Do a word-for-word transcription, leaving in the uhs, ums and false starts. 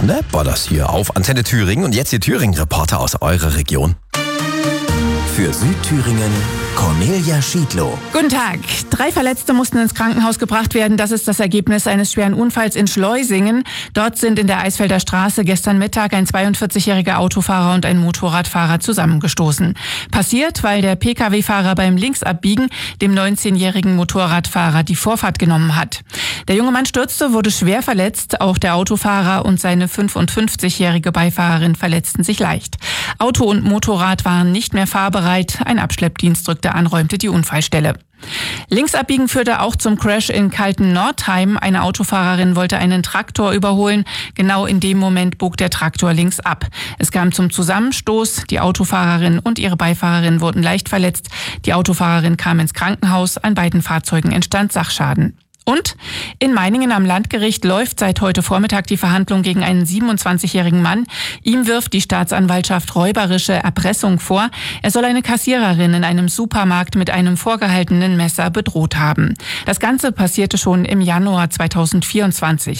Snap war das hier auf Antenne Thüringen. Und jetzt die Thüringen-Reporter aus eurer Region. Für Südthüringen Cornelia Schiedlow. Guten Tag. Drei Verletzte mussten ins Krankenhaus gebracht werden. Das ist das Ergebnis eines schweren Unfalls in Schleusingen. Dort sind in der Eisfelder Straße gestern Mittag ein zweiundvierzigjähriger Autofahrer und ein Motorradfahrer zusammengestoßen. Passiert, weil der Pkw Fahrer beim Linksabbiegen dem neunzehnjährigen Motorradfahrer die Vorfahrt genommen hat. Der junge Mann stürzte, wurde schwer verletzt. Auch der Autofahrer und seine fünfundfünfzigjährige Beifahrerin verletzten sich leicht. Auto und Motorrad waren nicht mehr fahrbereit. Ein Abschleppdienst rückte an, räumte die Unfallstelle. Linksabbiegen führte auch zum Crash in Kalten-Nordheim. Eine Autofahrerin wollte einen Traktor überholen. Genau in dem Moment bog der Traktor links ab. Es kam zum Zusammenstoß. Die Autofahrerin und ihre Beifahrerin wurden leicht verletzt. Die Autofahrerin kam ins Krankenhaus. An beiden Fahrzeugen entstand Sachschaden. Und in Meiningen am Landgericht läuft seit heute Vormittag die Verhandlung gegen einen siebenundzwanzigjährigen Mann. Ihm wirft die Staatsanwaltschaft räuberische Erpressung vor. Er soll eine Kassiererin in einem Supermarkt mit einem vorgehaltenen Messer bedroht haben. Das Ganze passierte schon im Januar zweitausendvierundzwanzig.